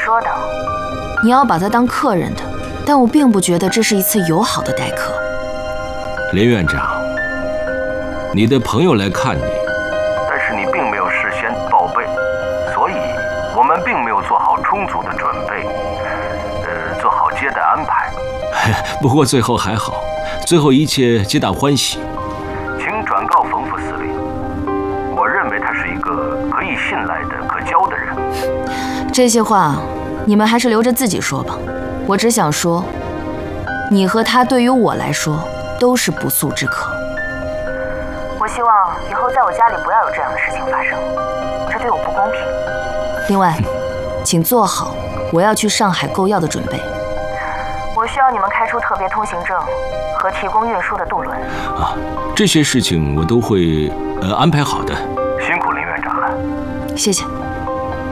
说的。 你要把他当客人的，但我并不觉得这是一次友好的待客。 林院长，你的朋友来看你， 但是你并没有事先报备，所以我们并没有做好充足的准备，做好接待安排。 不过最后还好，最后一切皆大欢喜。 请转告冯副司令，我认为他是一个可以信赖的、可交的人。 这些话你们还是留着自己说吧。我只想说，你和他对于我来说都是不速之客。 我希望以后在我家里不要有这样的事情发生，这对我不公平。 另外，请做好我要去上海购药的准备。 我需要你们开出特别通行证和提供运输的渡轮。 这些事情我都会安排好的。 辛苦林院长了。 谢谢。